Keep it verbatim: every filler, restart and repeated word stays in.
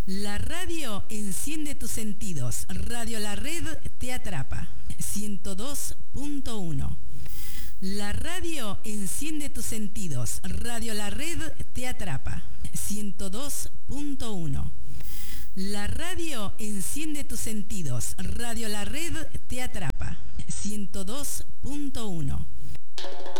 La radio enciende tus sentidos. Radio La Red te atrapa. ciento dos punto uno. La radio enciende tus sentidos. Radio La Red te atrapa. ciento dos punto uno. La radio enciende tus sentidos. Radio La Red te atrapa. ciento dos punto uno.